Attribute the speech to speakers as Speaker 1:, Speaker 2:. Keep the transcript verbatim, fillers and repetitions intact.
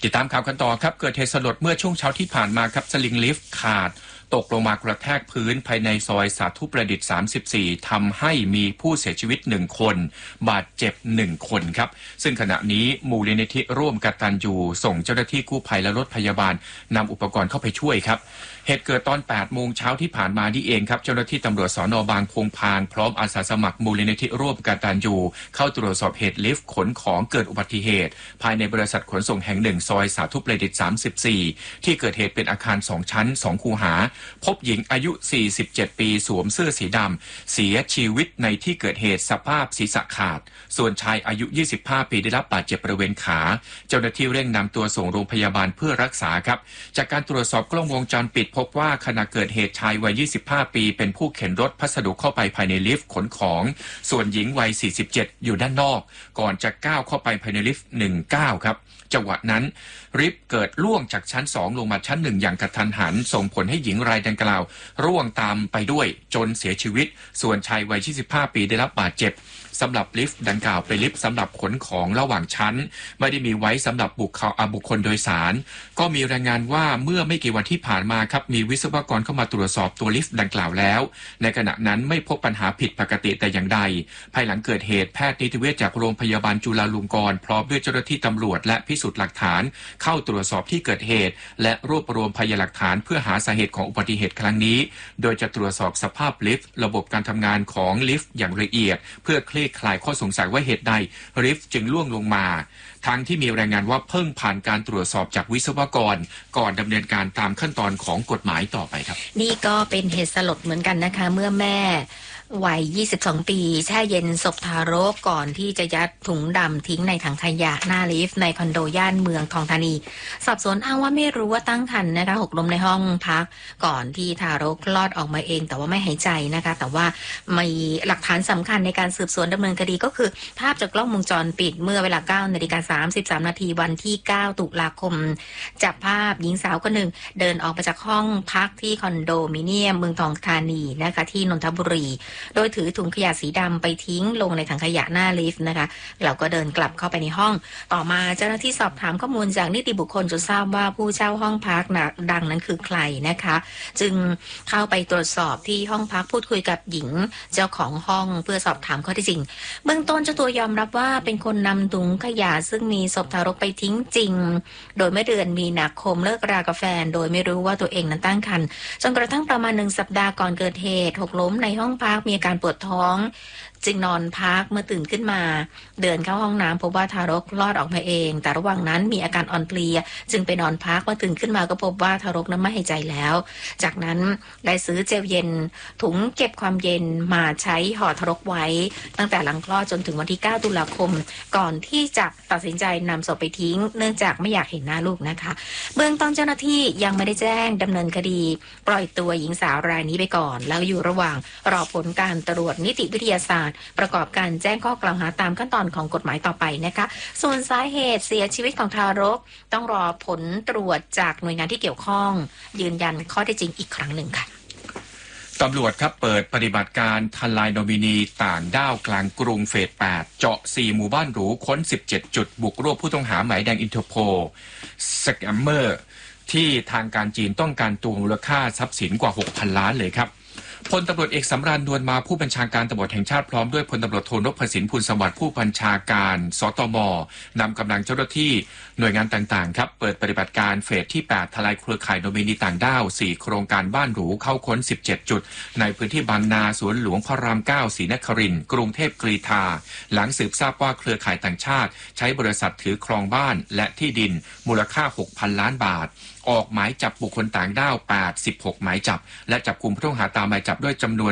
Speaker 1: ติดตามข่าวกันต่อครับเกิดเหตุสลดเมื่อช่วงเช้าที่ผ่านมาครับสลิงลิฟต์ขาดตกลงมากระแทกพื้นภายในซอยสาธุประดิษฐ์สามสิบสี่ทำให้มีผู้เสียชีวิตหนึ่งคนบาดเจ็บหนึ่งคนครับซึ่งขณะนี้มูลนิธิร่วมกตัญญูส่งเจ้าหน้าที่กู้ภัยและรถพยาบาลนำอุปกรณ์เข้าไปช่วยครับเหตุเกิดตอนแปดโมงเช้าที่ผ่านมานี่เองครับเจ้าหน้าที่ตำรวจสน.บางพงพางพร้อมอาสาสมัครมูลนิธิร่วมกตัญญูเข้าตรวจสอบเหตุลิฟต์ขนของเกิดอุบัติเหตุภายในบริษัทขนส่งแห่งหนึ่งซอยสาธุประดิษฐ์สามสิบสี่ที่เกิดเหตุเป็นอาคารสองชั้นสองคูหาพบหญิงอายุสี่สิบเจ็ดปีสวมเสื้อสีดำเสียชีวิตในที่เกิดเหตุสภาพศีรษะขาดส่วนชายอายุยี่สิบห้าปีได้รับบาดเจ็บบริเวณขาเจ้าหน้าที่เร่งนำตัวส่งโรงพยาบาลเพื่อรักษาครับจากการตรวจสอบกล้องวงจรปิดพบว่าขณะเกิดเหตุชายวัยยี่สิบห้าปีเป็นผู้เข็นรถพัสดุเข้าไปภายในลิฟต์ขนของส่วนหญิงวัยสี่สิบเจ็ดอยู่ด้านนอกก่อนจะก้าวเข้าไปภายในลิฟต์หนึ่งเก้าครับจังหวะนั้นลิฟต์เกิดล่วงจากชั้นสองลงมาชั้นหนึ่งอย่างกระทันหันส่งผลให้หญิงรายดังกล่าวร่วงตามไปด้วยจนเสียชีวิตส่วนชายวัยยี่สิบห้าปีได้รับบาดเจ็บสำหรับลิฟต์ดังกล่าวเป็นลิฟต์สำหรับขนของระหว่างชั้นไม่ได้มีไว้สำหรับบุคคลบุคคลโดยสารก็มีรายงานว่าเมื่อไม่กี่วันที่ผ่านมาครับมีวิศวกรเข้ามาตรวจสอบตัวลิฟต์ดังกล่าวแล้วในขณะนั้นไม่พบปัญหาผิดปกติแต่อย่างใดภายหลังเกิดเหตุแพทย์นิติเวชจากโรงพยาบาลจุฬาลงกรณ์พร้อมด้วยเจ้าหน้าที่ตำรวจและพิสูจน์หลักฐานเข้าตรวจสอบที่เกิดเหตุและรวบรวมพยานหลักฐานเพื่อหาสาเหตุของอุบัติเหตุครั้งนี้โดยจะตรวจสอบสภาพลิฟต์ระบบการทำงานของลิฟต์อย่างละเอียดเพื่อคลี่คลายข้อสงสัยว่าเหตุใดลิฟต์จึงล่วงลงมาทั้งที่มีรายงานว่าเพิ่งผ่านการตรวจสอบจากวิศวกรก่อนดำเนินการตามขั้นตอนของกฎหมายต่อไปครับ
Speaker 2: นี่ก็เป็นเหตุสลดเหมือนกันนะคะเมื่อแม่วัยยี่สิบสองปีแช่เย็นศพทารกก่อนที่จะยัดถุงดำทิ้งในถังขยะหน้าลิฟต์ในคอนโดย่านเมืองทองธานีสอบสวนอ้างว่าไม่รู้ว่าตั้งครรภ์นะคะหกล้มในห้องพักก่อนที่ทารกคลอดออกมาเองแต่ว่าไม่หายใจนะคะแต่ว่ามีหลักฐานสำคัญในการสืบสวนดำเนินคดีก็คือภาพจากกล้องวงจรปิดเมื่อเวลา เก้านาฬิกาสามสิบสาม นาทีวันที่เก้าตุลาคมจับภาพหญิงสาวคนหนึ่งเดินออกมาจากห้องพักที่คอนโดมิเนียมเมืองทองธานีนะคะที่นนทบุรีโดยถือถุงขยะสีดำไปทิ้งลงในถังขยะหน้าลิฟต์นะคะแล้วก็เดินกลับเข้าไปในห้องต่อมาเจ้าหน้าที่สอบถามข้อมูลจากนิติบุคคลจนทราบว่าผู้เช่าห้องพักนะดังนั้นคือใครนะคะจึงเข้าไปตรวจสอบที่ห้องพักพูดคุยกับหญิงเจ้าของห้องเพื่อสอบถามข้อเท็จจริงเบื้องต้นเจ้าตัวยอมรับว่าเป็นคนนำถุงขยะซึ่งมีศพทารกไปทิ้งจริงโดยเมื่อเดือนมีนาคมเลิกรากับแฟนโดยไม่รู้ว่าตัวเองนั้นตั้งครรภ์จนกระทั่งประมาณหนึ่งสัปดาห์ก่อนเกิดเหตุหกล้มในห้องพักมีอาการปวดท้องจึงนอนพักเมื่อตื่นขึ้นมาเดินเข้าห้องน้ำพบว่าทารกคลอดออกมาเองแต่ระหว่างนั้นมีอาการอ่อนเพลียจึงไปนอนพักเมื่อตื่นขึ้นมาก็พบว่าทารกนั้นไม่หายใจแล้วจากนั้นได้ซื้อเจลเย็นถุงเก็บความเย็นมาใช้ห่อทารกไว้ตั้งแต่หลังคลอดจนถึงวันที่เก้าตุลาคมก่อนที่จะตัดสินใจนำศพไปทิ้งเนื่องจากไม่อยากเห็นหน้าลูกนะคะเบื้องต้นเจ้าหน้าที่ยังไม่ได้แจ้งดำเนินคดีปล่อยตัวหญิงสาวรายนี้ไปก่อนแล้วอยู่ระหว่างรอผลการตรวจนิติวิทยาศาสตร์ประกอบการแจ้งข้อกล่าวหาตามขั้นตอนของกฎหมายต่อไปนะคะส่วนสาเหตุเสียชีวิตของทารกต้องรอผลตรวจจากหน่วยงานที่เกี่ยวข้องยืนยันข้อเท็จจริงอีกครั้งหนึ่งค่ะ
Speaker 1: ตำรวจครับเปิดปฏิบัติการทลายโนมินีต่างด้าวกลางกรุงเฟสแปดเจาะสี่หมู่บ้านหรูค้นสิบเจ็ดจุดบุกรวบผู้ต้องหาหมายแดงอินเตอร์โพลสแกมเมอร์ที่ทางการจีนต้องการตัวมูลค่าทรัพย์สินกว่า หกพัน ล้านเลยครับพลตำรวจเอกสำราญนวลมาผู้บัญชาการตำรวจแห่งชาติพร้อมด้วยพลตำรวจโทนพสินพูลสวัสดิ์ผู้บัญชาการสตม.นำกำลังเจ้าหน้าที่หน่วยงานต่างๆครับเปิดปฏิบัติการเฟสที่แปดทลายเครือข่ายโนมินีต่างด้าวสี่โครงการบ้านหรูเข้าค้นสิบเจ็ดจุดในพื้นที่บางนาสวนหลวงพระรามเก้าศรีนครินทร์กรุงเทพกรีฑาหลังสืบทราบว่าเครือข่ายต่างชาติใช้บริษัทถือครองบ้านและที่ดินมูลค่า หกพัน ล้านบาทออกหมายจับบุคคลต่างด้าวแปดสิบหกหมายจับและจับกุมผู้ต้องหาตามหมายจับด้วยจำนวน